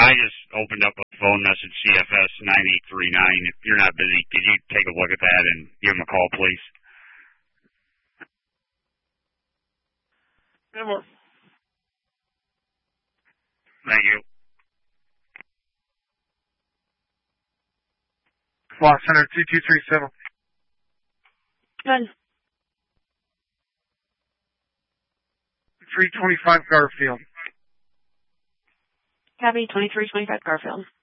I just opened up a phone message, CFS 9839. If you're not busy, could you take a look at that and give them a call, please? Thank you. Loss Center 2237. Good. 325 Garfield. Copy 2325 Garfield.